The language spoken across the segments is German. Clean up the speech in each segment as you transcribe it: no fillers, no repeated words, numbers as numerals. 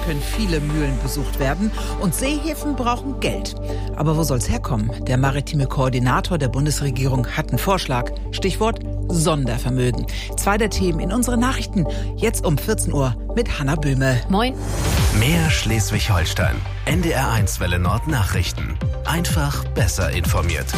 können viele Mühlen besucht werden und Seehäfen brauchen Geld. Aber wo soll's herkommen? Der maritime Koordinator der Bundesregierung hat einen Vorschlag. Stichwort Sondervermögen. 2 der Themen in unseren Nachrichten. Jetzt um 14 Uhr mit Hanna Böhme. Moin. Mehr Schleswig-Holstein. NDR1 Welle Nord Nachrichten. Einfach besser informiert.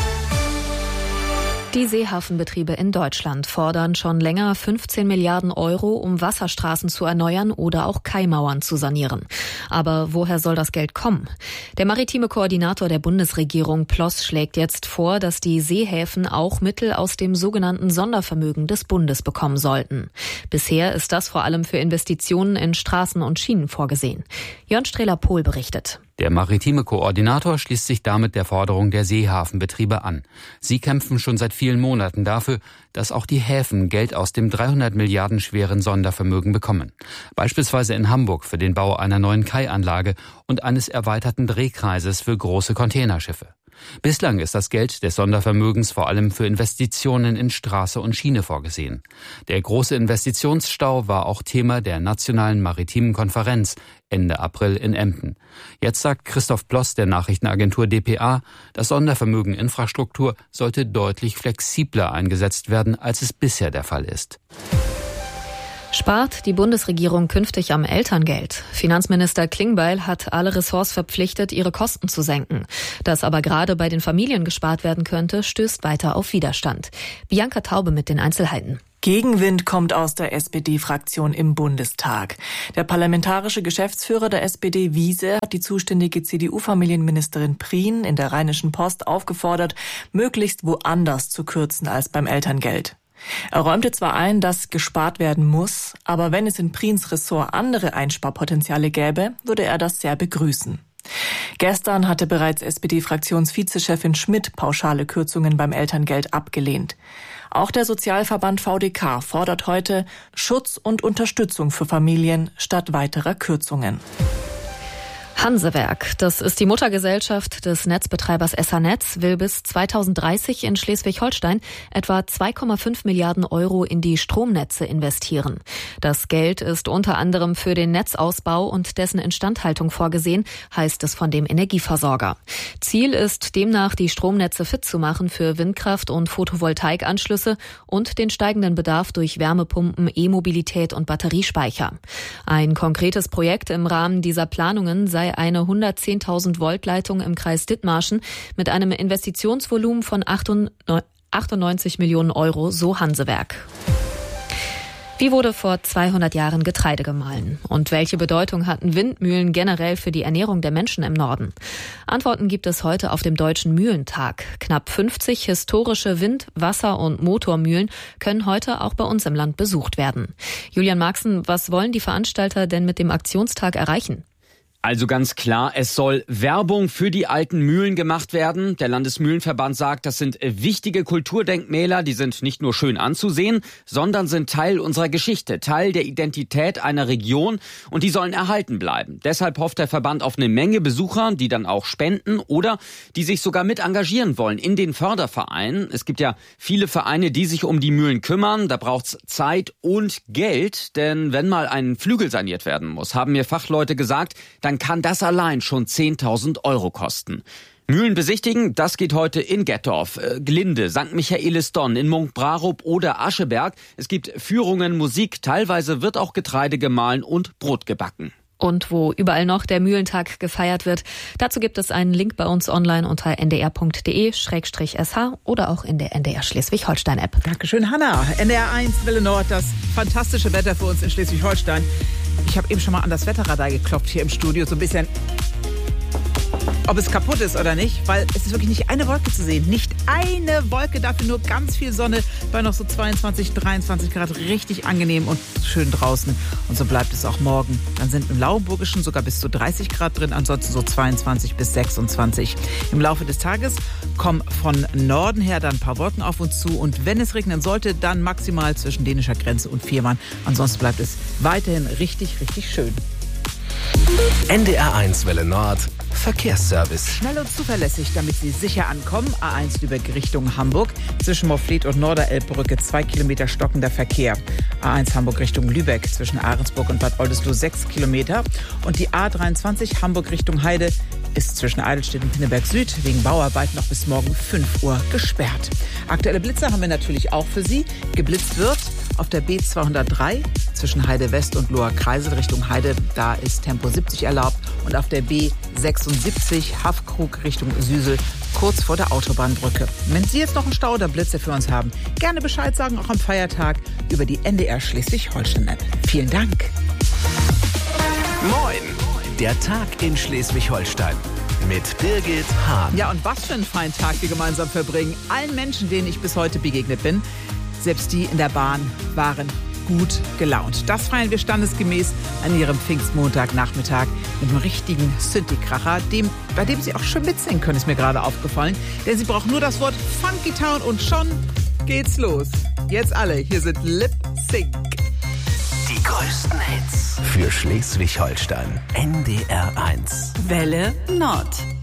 Die Seehafenbetriebe in Deutschland fordern schon länger 15 Milliarden Euro, um Wasserstraßen zu erneuern oder auch Kaimauern zu sanieren. Aber woher soll das Geld kommen? Der maritime Koordinator der Bundesregierung Ploss schlägt jetzt vor, dass die Seehäfen auch Mittel aus dem sogenannten Sondervermögen des Bundes bekommen sollten. Bisher ist das vor allem für Investitionen in Straßen und Schienen vorgesehen. Jörn Strehler-Pohl berichtet. Der maritime Koordinator schließt sich damit der Forderung der Seehafenbetriebe an. Sie kämpfen schon seit vielen Monaten dafür, dass auch die Häfen Geld aus dem 300 Milliarden schweren Sondervermögen bekommen. Beispielsweise in Hamburg für den Bau einer neuen Kaianlage und eines erweiterten Drehkreises für große Containerschiffe. Bislang ist das Geld des Sondervermögens vor allem für Investitionen in Straße und Schiene vorgesehen. Der große Investitionsstau war auch Thema der Nationalen Maritimen Konferenz Ende April in Emden. Jetzt sagt Christoph Ploss der Nachrichtenagentur dpa, das Sondervermögen Infrastruktur sollte deutlich flexibler eingesetzt werden, als es bisher der Fall ist. Spart die Bundesregierung künftig am Elterngeld? Finanzminister Klingbeil hat alle Ressorts verpflichtet, ihre Kosten zu senken. Dass aber gerade bei den Familien gespart werden könnte, stößt weiter auf Widerstand. Bianca Taube mit den Einzelheiten. Gegenwind kommt aus der SPD-Fraktion im Bundestag. Der parlamentarische Geschäftsführer der SPD, Wiese, hat die zuständige CDU-Familienministerin Prien in der Rheinischen Post aufgefordert, möglichst woanders zu kürzen als beim Elterngeld. Er räumte zwar ein, dass gespart werden muss, aber wenn es in Priens Ressort andere Einsparpotenziale gäbe, würde er das sehr begrüßen. Gestern hatte bereits SPD-Fraktionsvizechefin Schmidt pauschale Kürzungen beim Elterngeld abgelehnt. Auch der Sozialverband VDK fordert heute Schutz und Unterstützung für Familien statt weiterer Kürzungen. Hansewerk, das ist die Muttergesellschaft des Netzbetreibers SA-Netz, will bis 2030 in Schleswig-Holstein etwa 2,5 Milliarden Euro in die Stromnetze investieren. Das Geld ist unter anderem für den Netzausbau und dessen Instandhaltung vorgesehen, heißt es von dem Energieversorger. Ziel ist demnach, die Stromnetze fit zu machen für Windkraft- und Photovoltaikanschlüsse und den steigenden Bedarf durch Wärmepumpen, E-Mobilität und Batteriespeicher. Ein konkretes Projekt im Rahmen dieser Planungen sei eine 110.000 Volt Leitung im Kreis Dithmarschen mit einem Investitionsvolumen von 98 Millionen Euro, so Hansewerk. Wie wurde vor 200 Jahren Getreide gemahlen? Und welche Bedeutung hatten Windmühlen generell für die Ernährung der Menschen im Norden? Antworten gibt es heute auf dem Deutschen Mühlentag. Knapp 50 historische Wind-, Wasser- und Motormühlen können heute auch bei uns im Land besucht werden. Julian Marxen, was wollen die Veranstalter denn mit dem Aktionstag erreichen? Also ganz klar, es soll Werbung für die alten Mühlen gemacht werden. Der Landesmühlenverband sagt, das sind wichtige Kulturdenkmäler, die sind nicht nur schön anzusehen, sondern sind Teil unserer Geschichte, Teil der Identität einer Region und die sollen erhalten bleiben. Deshalb hofft der Verband auf eine Menge Besucher, die dann auch spenden oder die sich sogar mit engagieren wollen in den Fördervereinen. Es gibt ja viele Vereine, die sich um die Mühlen kümmern. Da braucht's Zeit und Geld, denn wenn mal ein Flügel saniert werden muss, haben mir Fachleute gesagt, dann kann das allein schon 10.000 Euro kosten. Mühlen besichtigen, das geht heute in Gettorf, Glinde, St. Michaelis-Donn, in Munkbrarup oder Ascheberg. Es gibt Führungen, Musik, teilweise wird auch Getreide gemahlen und Brot gebacken. Und wo überall noch der Mühlentag gefeiert wird, dazu gibt es einen Link bei uns online unter ndr.de/sh oder auch in der NDR Schleswig-Holstein-App. Dankeschön, Hanna. NDR1 Welle Nord, das fantastische Wetter für uns in Schleswig-Holstein. Ich habe eben schon mal an das Wetterradar geklopft hier im Studio, so ein bisschen, ob es kaputt ist oder nicht, weil es ist wirklich nicht eine Wolke zu sehen. Nicht eine Wolke, dafür nur ganz viel Sonne bei noch so 22, 23 Grad. Richtig angenehm und schön draußen. Und so bleibt es auch morgen. Dann sind im Lauenburgischen sogar bis zu 30 Grad drin, ansonsten so 22 bis 26. Im Laufe des Tages kommen von Norden her dann ein paar Wolken auf uns zu. Und wenn es regnen sollte, dann maximal zwischen dänischer Grenze und Fehmarn. Ansonsten bleibt es weiterhin richtig, richtig schön. NDR1 Welle Nord Verkehrsservice. Schnell und zuverlässig, damit Sie sicher ankommen. A1 Lübeck Richtung Hamburg. Zwischen Moorfleet und Norderelbbrücke 2 Kilometer stockender Verkehr. A1 Hamburg Richtung Lübeck zwischen Ahrensburg und Bad Oldesloe 6 Kilometer. Und die A23 Hamburg Richtung Heide ist zwischen Eidelstedt und Pinneberg Süd wegen Bauarbeiten noch bis morgen 5 Uhr gesperrt. Aktuelle Blitzer haben wir natürlich auch für Sie. Geblitzt wird auf der B203 zwischen Heide West und Loher Kreisel Richtung Heide. Da ist Tempo 70 erlaubt. Und auf der B76 Haffkrug Richtung Süsel kurz vor der Autobahnbrücke. Wenn Sie jetzt noch einen Stau oder Blitze für uns haben, gerne Bescheid sagen, auch am Feiertag über die NDR Schleswig-Holstein-App. Vielen Dank. Moin, der Tag in Schleswig-Holstein mit Birgit Hahn. Ja, und was für einen feinen Tag wir gemeinsam verbringen. Allen Menschen, denen ich bis heute begegnet bin, selbst die in der Bahn, waren gut gelaunt. Das feiern wir standesgemäß an ihrem Pfingstmontagnachmittag mit einem richtigen Synthi-Kracher, bei dem Sie auch schon mitsingen können, ist mir gerade aufgefallen. Denn Sie brauchen nur das Wort Funky Town und schon geht's los. Jetzt alle, hier sind Lip Sync. Die größten Hits für Schleswig-Holstein. NDR1. Welle Nord.